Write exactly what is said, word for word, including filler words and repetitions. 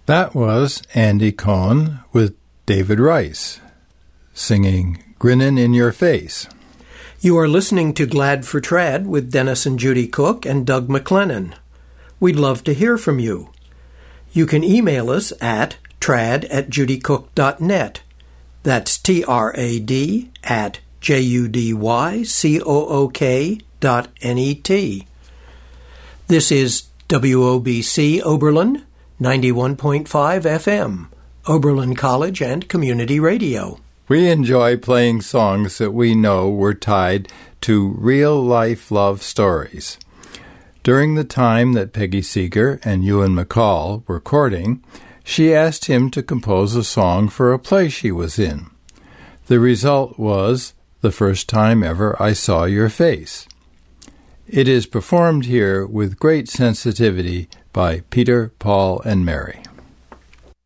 That was Andy Cohen with David Rice, singing Grinnin' in Your Face. You are listening to Glad for Trad with Dennis and Judy Cook and Doug McLennan. We'd love to hear from you. You can email us at trad at judycook dot net. That's T R A D at J U D Y C O O K dot N E T. This is W O B C Oberlin, ninety-one point five F M, Oberlin College and Community Radio. We enjoy playing songs that we know were tied to real-life love stories. During the time that Peggy Seeger and Ewan MacColl were courting, she asked him to compose a song for a play she was in. The result was The First Time Ever I Saw Your Face. It is performed here with great sensitivity by Peter, Paul, and Mary.